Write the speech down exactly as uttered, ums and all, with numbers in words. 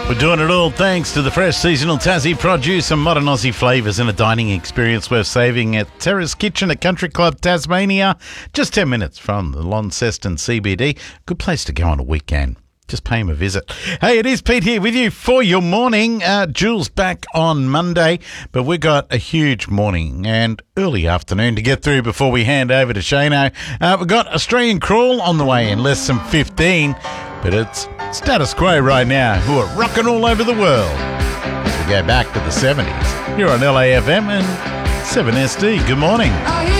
We're doing it all thanks to the fresh seasonal Tassie produce and modern Aussie flavours and a dining experience worth saving at Terrace Kitchen at Country Club Tasmania. Just ten minutes from the Launceston C B D. Good place to go on a weekend. Just pay him a visit. Hey, it is Pete here with you for your morning. Uh, Jules back on Monday, but we've got a huge morning and early afternoon to get through before we hand over to Shano. Uh, we've got Australian Crawl on the way in less than fifteen, but it's status quo right now, who are rocking all over the world. As we go back to the seventies, here on L A F M and seven S D. Good morning.